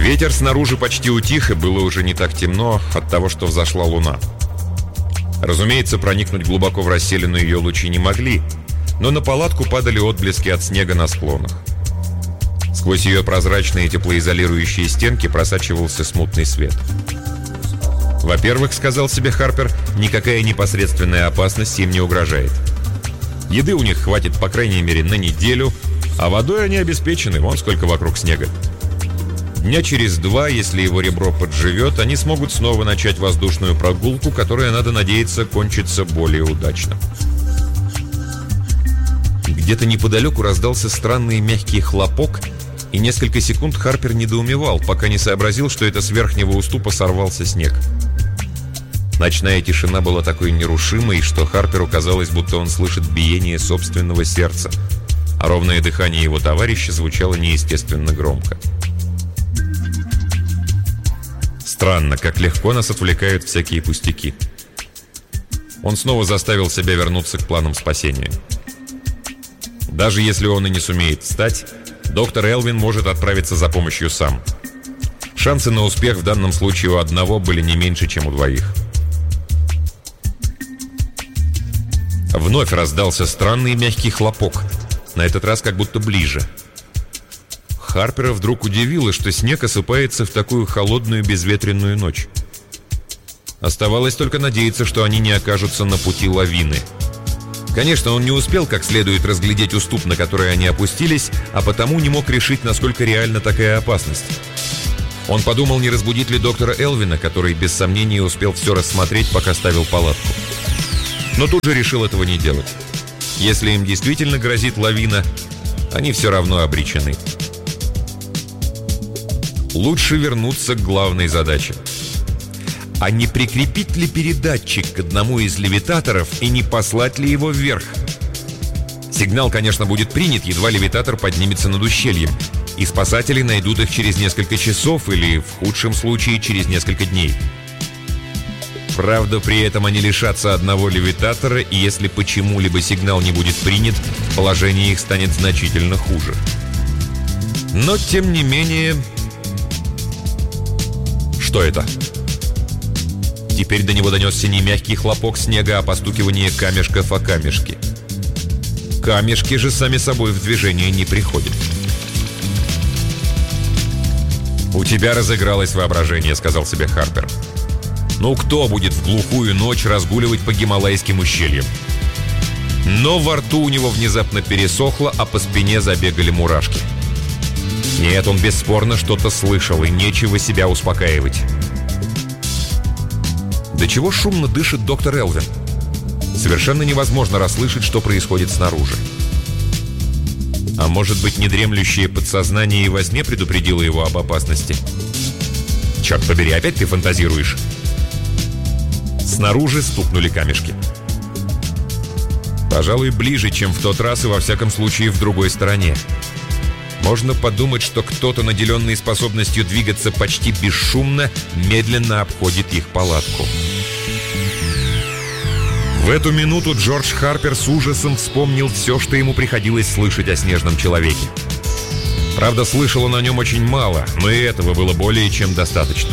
Ветер снаружи почти утих, и было уже не так темно от того, что взошла луна. Разумеется, проникнуть глубоко в расселенную ее лучи не могли, но на палатку падали отблески от снега на склонах. Сквозь ее прозрачные теплоизолирующие стенки просачивался смутный свет. «Во-первых, — сказал себе Харпер, — никакая непосредственная опасность им не угрожает. Еды у них хватит, по крайней мере, на неделю, а водой они обеспечены, вон сколько вокруг снега. Дня через 2, если его ребро подживет, они смогут снова начать воздушную прогулку, которая, надо надеяться, кончится более удачно». Где-то неподалеку раздался странный мягкий хлопок, и несколько секунд Харпер недоумевал, пока не сообразил, что это с верхнего уступа сорвался снег. Ночная тишина была такой нерушимой, что Харперу казалось, будто он слышит биение собственного сердца, а ровное дыхание его товарища звучало неестественно громко. Странно, как легко нас отвлекают всякие пустяки. Он снова заставил себя вернуться к планам спасения. Даже если он и не сумеет встать, доктор Элвин может отправиться за помощью сам. Шансы на успех в данном случае у одного были не меньше, чем у двоих. Вновь раздался странный мягкий хлопок, на этот раз как будто ближе. Харпера вдруг удивило, что снег осыпается в такую холодную безветренную ночь. Оставалось только надеяться, что они не окажутся на пути лавины. Конечно, он не успел как следует разглядеть уступ, на который они опустились, а потому не мог решить, насколько реальна такая опасность. Он подумал, не разбудить ли доктора Элвина, который без сомнения успел все рассмотреть, пока ставил палатку. Но тут же решил этого не делать. Если им действительно грозит лавина, они все равно обречены. Лучше вернуться к главной задаче. А не прикрепить ли передатчик к одному из левитаторов и не послать ли его вверх? Сигнал, конечно, будет принят, едва левитатор поднимется над ущельем, и спасатели найдут их через несколько часов или, в худшем случае, через несколько дней. Правда, при этом они лишатся одного левитатора, и если почему-либо сигнал не будет принят, положение их станет значительно хуже. Но, тем не менее... Что это? Теперь до него донесся не мягкий хлопок снега, а постукивание камешков о камешки. Камешки же сами собой в движение не приходят. «У тебя разыгралось воображение», — сказал себе Харпер. «Ну кто будет в глухую ночь разгуливать по Гималайским ущельям?» Но во рту у него внезапно пересохло, а по спине забегали мурашки. Нет, он бесспорно что-то слышал, и нечего себя успокаивать. До чего шумно дышит доктор Элвин? Совершенно невозможно расслышать, что происходит снаружи. А может быть, недремлющее подсознание и во сне предупредило его об опасности? Черт побери, опять ты фантазируешь. Снаружи стукнули камешки. Пожалуй, ближе, чем в тот раз, и во всяком случае в другой стороне. Можно подумать, что кто-то, наделенный способностью двигаться почти бесшумно, медленно обходит их палатку. В эту минуту Джордж Харпер с ужасом вспомнил все, что ему приходилось слышать о снежном человеке. Правда, слышал он о нем очень мало, но и этого было более чем достаточно.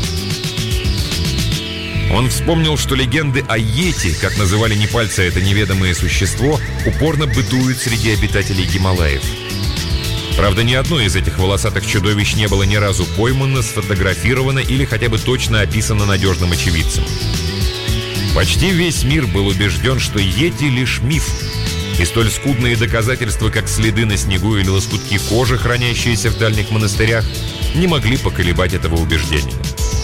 Он вспомнил, что легенды о Йети, как называли непальцы это неведомое существо, упорно бытуют среди обитателей Гималаев. Правда, ни одно из этих волосатых чудовищ не было ни разу поймано, сфотографировано или хотя бы точно описано надежным очевидцем. Почти весь мир был убежден, что Йети — лишь миф, и столь скудные доказательства, как следы на снегу или лоскутки кожи, хранящиеся в дальних монастырях, не могли поколебать этого убеждения.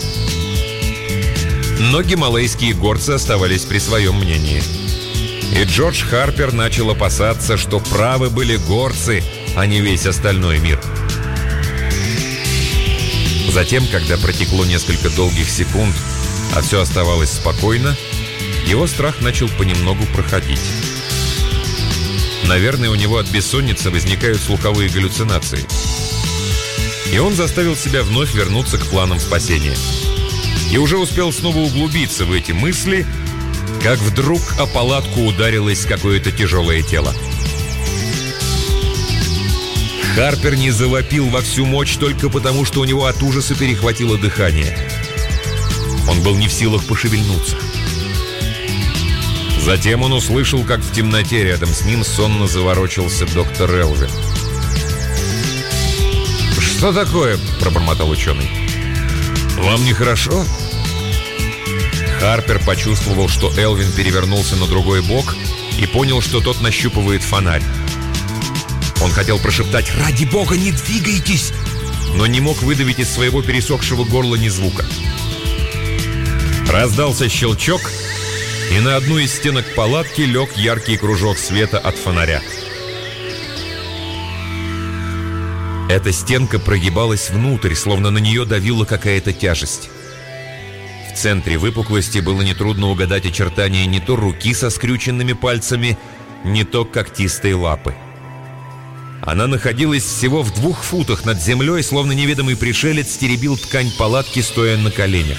Но гималайские горцы оставались при своем мнении. И Джордж Харпер начал опасаться, что правы были горцы, а не весь остальной мир. Затем, когда протекло несколько долгих секунд, а все оставалось спокойно, его страх начал понемногу проходить. Наверное, у него от бессонницы возникают слуховые галлюцинации. И он заставил себя вновь вернуться к планам спасения. И уже успел снова углубиться в эти мысли, как вдруг о палатку ударилось какое-то тяжелое тело. Харпер не завопил во всю мощь только потому, что у него от ужаса перехватило дыхание. Он был не в силах пошевельнуться. Затем он услышал, как в темноте рядом с ним сонно заворочился доктор Элвин. «Что такое?» – пробормотал ученый. «Вам нехорошо?» Харпер почувствовал, что Элвин перевернулся на другой бок и понял, что тот нащупывает фонарь. Он хотел прошептать «Ради бога, не двигайтесь!», но не мог выдавить из своего пересохшего горла ни звука. Раздался щелчок, и на одну из стенок палатки лег яркий кружок света от фонаря. Эта стенка прогибалась внутрь, словно на нее давила какая-то тяжесть. В центре выпуклости было нетрудно угадать очертания не то руки со скрюченными пальцами, не то когтистой лапы. Она находилась всего в 2 футах над землей, словно неведомый пришелец теребил ткань палатки, стоя на коленях.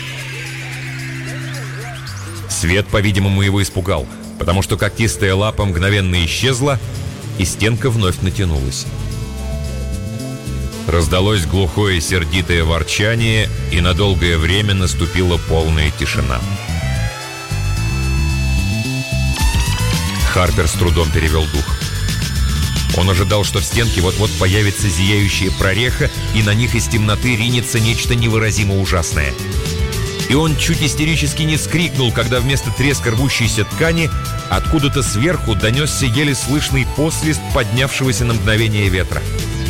Свет, по-видимому, его испугал, потому что когтистая лапа мгновенно исчезла, и стенка вновь натянулась. Раздалось глухое сердитое ворчание, и на долгое время наступила полная тишина. Харпер с трудом перевел дух. Он ожидал, что в стенке вот-вот появится зияющая прореха, и на них из темноты ринется нечто невыразимо ужасное. И он чуть истерически не вскрикнул, когда вместо треска рвущейся ткани откуда-то сверху донесся еле слышный посвист поднявшегося на мгновение ветра.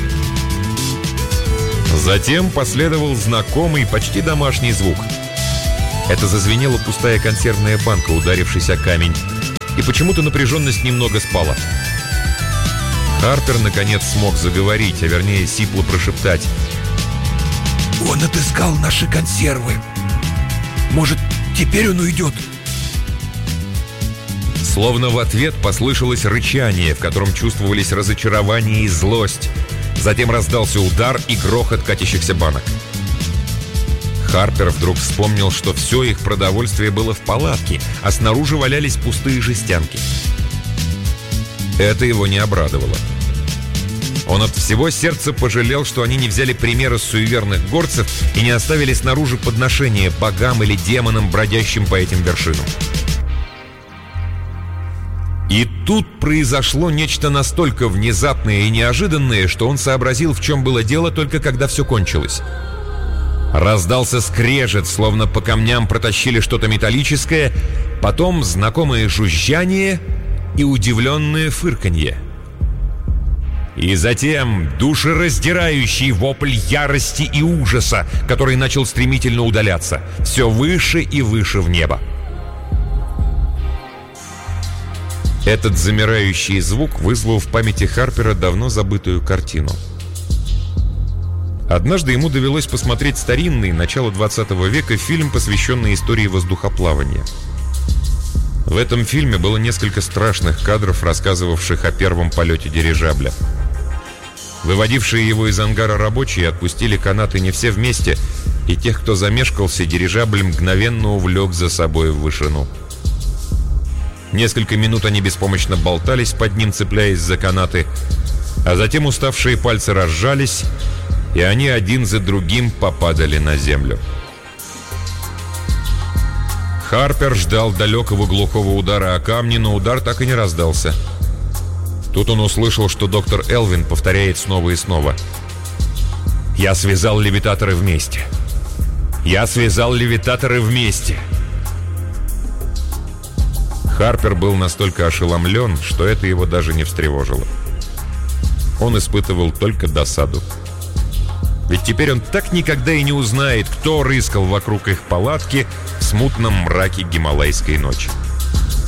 Затем последовал знакомый, почти домашний звук. Это зазвенела пустая консервная банка, ударившись о камень, и почему-то напряженность немного спала. Харпер, наконец, смог заговорить, а вернее сипло прошептать. «Он отыскал наши консервы. Может, теперь он уйдет?» Словно в ответ послышалось рычание, в котором чувствовались разочарование и злость. Затем раздался удар и грохот катящихся банок. Харпер вдруг вспомнил, что все их продовольствие было в палатке, а снаружи валялись пустые жестянки. Это его не обрадовало. Он от всего сердца пожалел, что они не взяли примера с суеверных горцев и не оставили снаружи подношения богам или демонам, бродящим по этим вершинам. И тут произошло нечто настолько внезапное и неожиданное, что он сообразил, в чем было дело, только когда все кончилось. Раздался скрежет, словно по камням протащили что-то металлическое, потом знакомое жужжание и удивленное фырканье. И затем душераздирающий вопль ярости и ужаса, который начал стремительно удаляться, все выше и выше в небо. Этот замирающий звук вызвал в памяти Харпера давно забытую картину. Однажды ему довелось посмотреть старинный, начало 20 века, фильм, посвященный истории воздухоплавания. В этом фильме было несколько страшных кадров, рассказывавших о первом полете дирижабля. Выводившие его из ангара рабочие отпустили канаты не все вместе, и тех, кто замешкался, дирижабль мгновенно увлек за собой в вышину. Несколько минут они беспомощно болтались под ним, цепляясь за канаты, а затем уставшие пальцы разжались, и они один за другим попадали на землю. Харпер ждал далекого глухого удара о камни, но удар так и не раздался. Тут он услышал, что доктор Элвин повторяет снова и снова: «Я связал левитаторы вместе! Я связал левитаторы вместе!» Харпер был настолько ошеломлен, что это его даже не встревожило. Он испытывал только досаду. Ведь теперь он так никогда и не узнает, кто рыскал вокруг их палатки в смутном мраке гималайской ночи.